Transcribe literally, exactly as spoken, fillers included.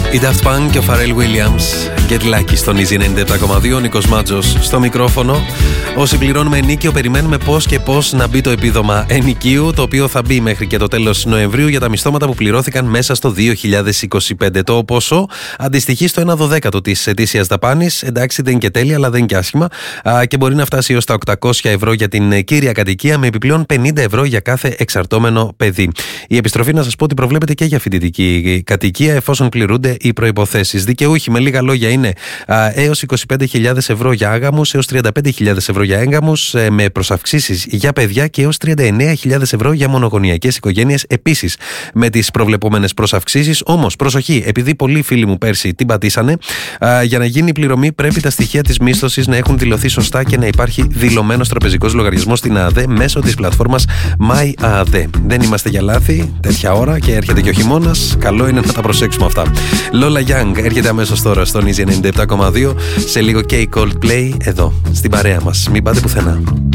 Η Daft Punk και ο Pharrell Williams. Get Lucky στον Easy ενενήντα επτά κόμμα δύο. Νίκος Μάτζος στο μικρόφωνο. Όσοι πληρώνουμε ενίκιο, περιμένουμε πώς και πώς να μπει το επίδομα ενοικίου, το οποίο θα μπει μέχρι και το τέλος Νοεμβρίου για τα μισθώματα που πληρώθηκαν μέσα στο δύο χιλιάδες είκοσι πέντε. Το ποσό αντιστοιχεί στο ένα δωδέκατο της ετήσιας δαπάνης. Εντάξει, δεν είναι και τέλεια, αλλά δεν είναι και άσχημα. Α, και μπορεί να φτάσει έως τα οκτακόσια ευρώ για την κύρια κατοικία, με επιπλέον πενήντα ευρώ για κάθε εξαρτώμενο παιδί. Η επιστροφή, να σας πω ότι προβλέπεται και για φοιτητική κατοικία, εφόσον πληρούνται οι προϋποθέσεις. Δικαιούχοι, με λίγα λόγια, είναι α, έως είκοσι πέντε χιλιάδες ευρώ για άγαμους, έως τριάντα πέντε χιλιάδες ευρώ για έγκαμους, ε, με προσαυξήσεις για παιδιά και έως τριάντα εννέα χιλιάδες ευρώ για μονογονεϊκές οικογένειες, επίσης με τις προβλεπόμενες προσαυξήσεις. Όμως, προσοχή, επειδή πολλοί φίλοι μου πέρσι την πατήσανε, α, για να γίνει η πληρωμή πρέπει τα στοιχεία της μίσθωσης να έχουν δηλωθεί σωστά και να υπάρχει δηλωμένος τραπεζικός λογαριασμός στην ΑΑΔΕ μέσω της πλατφόρμας MyAADE. Δεν είμαστε για λάθη τέτοια ώρα και έρχεται και ο χειμώνας. Καλό είναι να τα προσέξουμε αυτά. Lola Young έρχεται αμέσως τώρα στον Easy ενενήντα επτά κόμμα δύο. Σε λίγο και η Coldplay εδώ στην παρέα μας. Μην πάτε πουθενά.